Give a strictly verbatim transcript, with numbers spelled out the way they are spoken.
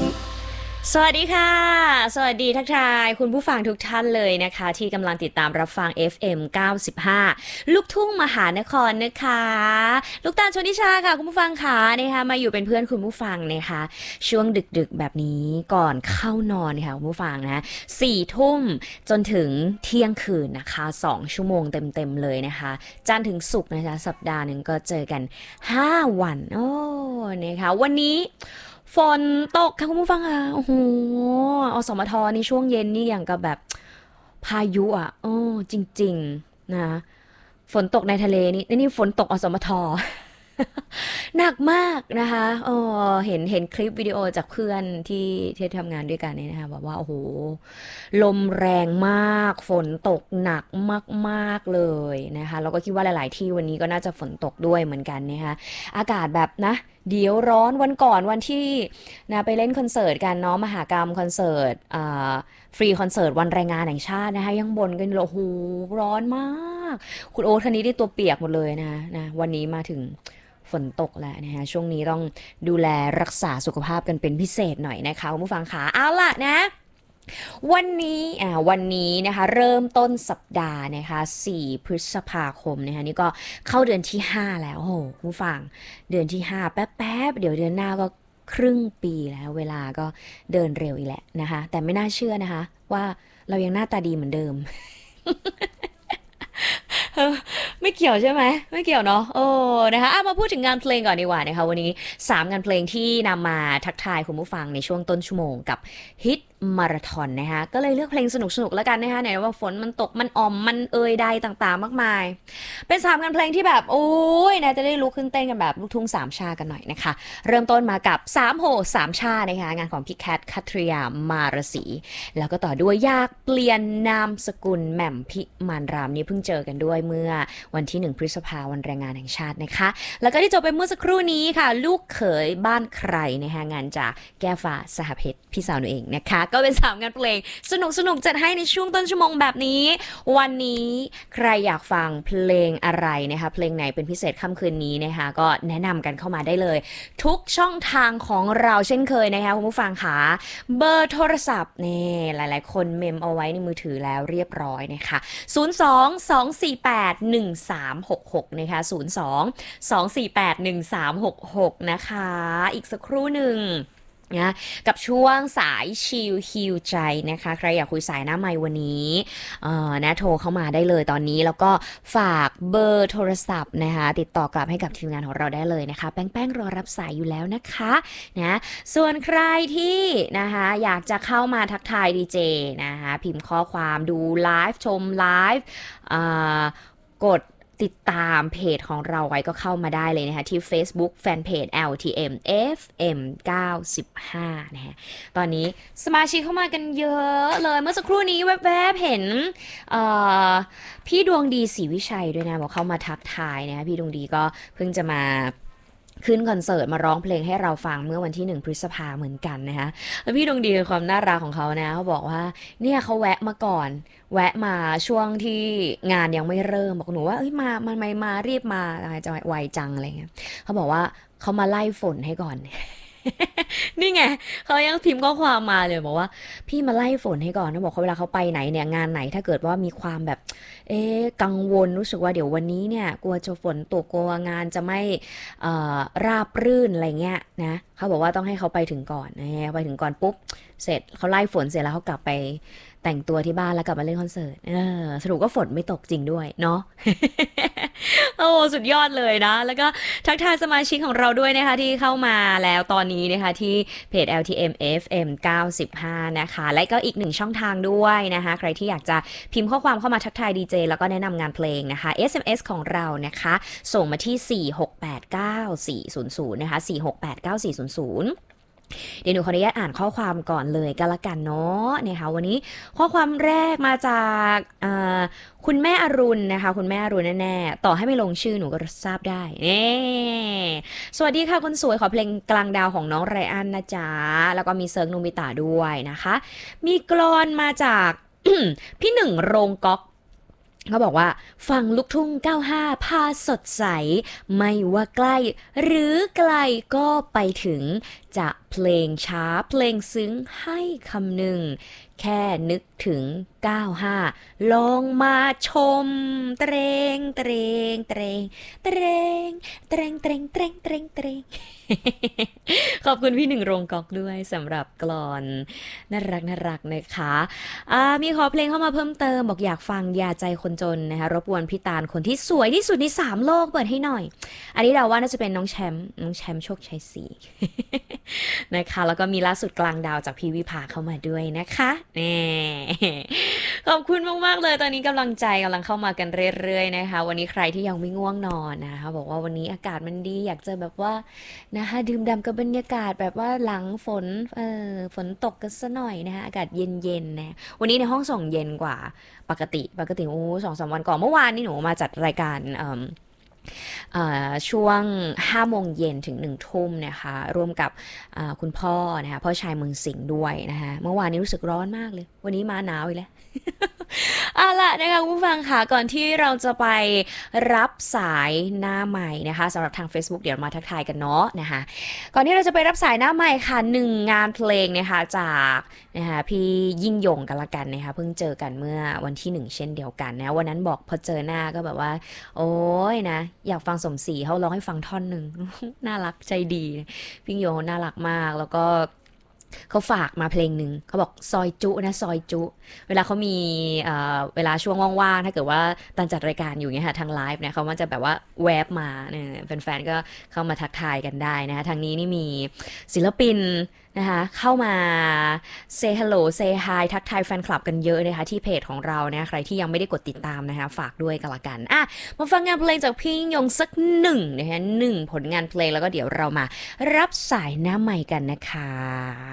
สวัสดีค่ะสวัสดีทักทายคุณผู้ฟังทุกท่านเลยนะคะที่กำลังติดตามรับฟัง เอฟ เอ็ม เก้าสิบห้า ลูกทุ่งมหานครนะคะลูกตาลชนทิชาค่ะคุณผู้ฟังค่ะนะคะมาอยู่เป็นเพื่อนคุณผู้ฟังนะคะช่วงดึกๆแบบนี้ก่อนเข้านอนค่ะคุณผู้ฟังนะสี่ทุ่มจนถึงเที่ยงคืนนะคะสองชั่วโมงเต็มๆเลยนะคะจันทร์ถึงศุกร์นะคะสัปดาห์หนึ่งก็เจอกันห้าวันโอ้นะคะวันนี้ฝนตกค่ะคุณผู้ฟังค่ะโอ้โหอสมทนี่ช่วงเย็นนี่อย่างกับแบบพายุอ่ะโอ้จริงๆนะฝนตกในทะเลนี่นี่ฝนตกอสมท หนักมากนะคะเออเห็นเห็นคลิปวิดีโอจากเพื่อนที่ที่ทำงานด้วยกันเนี่ยนะคะบอกว่าโอ้โหลมแรงมากฝนตกหนักมากๆเลยนะคะแล้วก็คิดว่าหลายๆที่วันนี้ก็น่าจะฝนตกด้วยเหมือนกันนะคะอากาศแบบนะเดี๋ยวร้อนวันก่อนวันที่นะไปเล่นคอนเสิร์ตกันเนาะมหกรรมคอนเสิร์ตอ่าฟรีคอนเสิร์ตวันแรงงานแห่งชาตินะคะยังบ่นกันเลยโอ้โหร้อนมากคุณโอ๊ตคันนี้ได้ตัวเปียกหมดเลยนะนะวันนี้มาถึงฝนตกแล้วนะคะช่วงนี้ต้องดูแลรักษาสุขภาพกันเป็นพิเศษหน่อยนะคะคุณผู้ฟังขาเอาล่ะนะวันนี้อ่าวันนี้นะคะเริ่มต้นสัปดาห์นะคะสี่พฤษภาคมนะคะนี่ก็เข้าเดือนที่ห้าแล้วโหคุณผู้ฟังเดือนที่ห้าแป๊บๆเดี๋ยวเดือนหน้าก็ครึ่งปีแล้วเวลาก็เดินเร็วอีกแหละนะคะแต่ไม่น่าเชื่อนะคะว่าเรายังหน้าตาดีเหมือนเดิม ไม่เกี่ยวใช่ไหมไม่เกี่ยวเนาะโอ้นะคะอ่ะมาพูดถึงงานเพลงก่อนดีกว่านะคะวันนี้สามงานเพลงที่นำมาทักทายคุณผู้ฟังในช่วงต้นชั่วโมงกับฮิตมาราธอนนะคะก็เลยเลือกเพลงสนุกๆแล้วกันนะคะเนี่ยว่าฝนมันตกมันอ่อมมันเอยใดต่างๆมากมายเป็นสามงานเพลงที่แบบโอ้ยนะจะได้ลุกขึ้นเต้นกันแบบลูกทุ่งสามชากันหน่อยนะคะเริ่มต้นมากับสามโหสามชานะคะงานของพี่แคทคัทริยามารสีแล้วก็ต่อด้วยอยากเปลี่ยนนามสกุลแหม่มพิมานรามนี่เพิ่งเจอกันด้วยเมื่อวันที่หนึ่งพฤษภาวันแรงงานแห่งชาตินะคะแล้วก็ที่จบไปเมื่อสักครู่นี้ค่ะลูกเขยบ้านใครนะคะงานจากแก้วฟ้าสหเพชรพี่สาวหนูเองนะคะก็เป็นสามงานเพลงสนุกสนุกจัดให้ในช่วงต้นชั่วโมงแบบนี้วันนี้ใครอยากฟังเพลงอะไรนะคะเพลงไหนเป็นพิเศษค่ำคืนนี้นะคะก็แนะนำกันเข้ามาได้เลยทุกช่องทางของเราเช่นเคยนะคะคุณผู้ฟังค่ะเบอร์โทรศัพท์นี่หลายๆคนเมมเอาไว้ในมือถือแล้วเรียบร้อยนะคะศูนย์ สอง สอง สี่ แปด หนึ่ง สาม หก หกนะคะศูนย์ สอง สอง สี่ แปด หนึ่ง สาม หก หกนะคะอีกสักครู่หนึ่งนะกับช่วงสายชิลฮิวใจนะคะใครอยากคุยสายหน้าไมค์วันนี้เอ่อนะโทรเข้ามาได้เลยตอนนี้แล้วก็ฝากเบอร์โทรศัพท์นะคะติดต่อกลับให้กับทีมงานของเราได้เลยนะคะแป้งๆรอรับสายอยู่แล้วนะคะนะส่วนใครที่นะคะอยากจะเข้ามาทักทายดีเจนะคะพิมพ์ข้อความดูไลฟ์ชมไลฟ์กดติดตามเพจของเราไว้ก็เข้ามาได้เลยนะคะที่ Facebook Fanpage แอล ที เอ็ม เอฟ เอ็ม เก้าสิบห้านะฮะตอนนี้สมาชิกเข้ามากันเยอะเลยเมื่อสักครู่นี้แวบๆเห็นพี่ดวงดีศรีวิชัยด้วยนะบอกเข้ามาทักทายนะคะพี่ดวงดีก็เพิ่งจะมาขึ้นคอนเสิร์ตมาร้องเพลงให้เราฟังเมื่อวันที่หนึ่งพฤษภาเหมือนกันนะคะแล้วพี่ดวงดีความน่ารักของเขานะเขาบอกว่าเนี่ยเขาแวะมาก่อนแวะมาช่วงที่งานยังไม่เริ่มบอกหนูว่าเอ้ยมามาไม่มารีบมาอะไรจะไวจังอะไรเงี้ยเขาบอกว่าเขามาไล่ฝนให้ก่อน นี่ไงเขายังพิมพ์ข้อความมาเลยบอกว่าพี่มาไล่ฝนให้ก่อนนะบอกเขาเวลาเขาไปไหนเนี่ยงานไหนถ้าเกิดว่ามีความแบบเอ๊ะกังวลรู้สึกว่าเดี๋ยววันนี้เนี่ยกลัวจะฝนตกกลัวงานจะไม่เอ่อราบรื่นอะไรเงี้ยนะเขาบอกว่าต้องให้เขาไปถึงก่อนนะไปถึงก่อนปุ๊บเสร็จเขาไล่ฝนเสร็จแล้วเขากลับไปแต่งตัวที่บ้านแล้วกลับมาเล่นคอนเสิร์ตเออสรุปก็ฝนไม่ตกจริงด้วยเนาะ โอ้สุดยอดเลยนะแล้วก็ทักทายสมาชิกของเราด้วยนะคะที่เข้ามาแล้วตอนนี้นะคะที่เพจ แอล ที เอ็ม เอฟ เอ็ม เก้าสิบห้านะคะและก็อีกหนึ่งช่องทางด้วยนะคะใครที่อยากจะพิมพ์ข้อความเข้ามาทักทายดีเจแล้วก็แนะนำงานเพลงนะคะ เอส เอ็ม เอส ของเรานะคะส่งมาที่สี่ หก แปด เก้า สี่ ศูนย์ ศูนย์นะคะสี่ หก แปด เก้า สี่ ศูนย์ ศูนย์เดี๋ยวหนูขออนุญาตอ่านข้อความก่อนเลยก็แล้วกันเนาะนะคะวันนี้ข้อความแรกมาจากคุณแม่อรุณนะคะคุณแม่อรุณแน่ๆต่อให้ไม่ลงชื่อหนูก็ทราบได้เน่สวัสดีค่ะคนสวยขอเพลงกลางดาวของน้องไรอันนะจ๊ะแล้วก็มีเซิร์กนูมิตะด้วยนะคะมีกลอนมาจาก พี่หนึ่งโรงก๊อกเขาบอกว่าฟังลูกทุ่งเก้าสิบห้าพาสดใสไม่ว่าใกล้หรือไกลก็ไปถึงจะเพลงช้าเพลงซึ้งให้คำหนึ่งแค่นึกถึงเก้าห้าลองมาชมเตรงเตรงเตรงเตรงเตรงเตรงเตรงเตรงเตรงขอบคุณพี่หนึ่งโรงก๊อกด้วยสำหรับกลอนน่ารักน่ารักนะคะอ่ามีขอเพลงเข้ามาเพิ่มเติมบอกอยากฟังยาใจคนจนนะคะรบกวนพี่ตาลคนที่สวยที่สุดในสามโลกเปิดให้หน่อยอันนี้เราว่าน่าจะเป็นน้องแชมป์น้องแชมป์โชคชัยศรีนะคะแล้วก็มีล่าสุดกลางดาวจากพี่วิภาเข้ามาด้วยนะคะนี่ขอบคุณมากๆเลยตอนนี้กำลังใจกำลังเข้ามากันเรื่อยๆนะคะวันนี้ใครที่ยังไม่ง่วงนอนนะคะบอกว่าวันนี้อากาศมันดีอยากจะแบบว่านะคะดื่มด่ำกับบรรยากาศแบบว่าหลังฝนเออฝนตกกันซะหน่อยนะคะอากาศเย็นๆนะวันนี้ในห้องส่งเย็นกว่าปกติปกติโอ้สองสามวันก่อนเมื่อวานนี่หนูมาจัดรายการเอ่อช่วงห้าโมงเย็นถึงหนึ่งทุ่มนะคะร่วมกับคุณพ่อนะคะพ่อชายเมืองสิงห์ด้วยนะคะเมื่อวานนี้รู้สึกร้อนมากเลยวันนี้มาหนาวอีกแล้ว เอาล่ะนะคะคุณผู้ฟังค่ะก่อนที่เราจะไปรับสายหน้าใหม่นะคะสำหรับทาง Facebook เดี๋ยวมาทักทายกันเนาะนะคะก่อนที่เราจะไปรับสายหน้าใหม่ค่ะหนึ่งงานเพลงนะคะจากนะคะพี่ยิ่งยงกันละกันนะคะเพิ่งเจอกันเมื่อวันที่หนึ่งเช่นเดียวกันนะวันนั้นบอกพอเจอหน้าก็แบบว่าโอ้ยนะอยากฟังสมศรีเขาร้องให้ฟังท่อนหนึ่ง น่ารักใจดีพี่ยิ่งยงน่ารักมากแล้วก็เขาฝากมาเพลงหนึ่งเขาบอกซอยจุนะซอยจุเวลาเขามีเอ่อเวลาช่วงว่างๆถ้าเกิดว่าตันจัดรายการอยู่เงี้ยค่ะทางไลฟ์เนี่ยเขามันจะแบบว่าแวบมาเนี่ยแฟนๆก็เข้ามาทักทายกันได้นะคะทางนี้นี่มีศิลปินนะคะเข้ามา say hello say hi ทักทายแฟนคลับกันเยอะนะคะที่เพจของเราเนี่ยใครที่ยังไม่ได้กดติดตามนะคะฝากด้วยกันละกันอ่ะมาฟังงานเพลงจากพี่ยิ่งยงสักหนึ่งนะคะหนึ่งผลงานเพลงแล้วก็เดี๋ยวเรามารับสายหน้าใหม่กันนะคะ